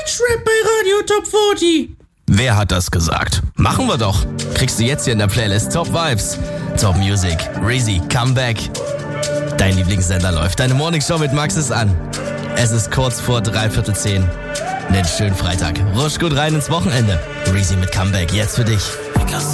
Deutschrap bei Radio Top 40. Wer hat das gesagt? Machen wir doch. Kriegst du jetzt hier in der Playlist Top Vibes, Top Music, Reezy, Comeback. Dein Lieblingssender läuft. Deine Morningshow mit Max ist an. Es ist kurz vor 9:45. Nen schönen Freitag. Rusch gut rein ins Wochenende. Reezy mit Comeback, jetzt für dich.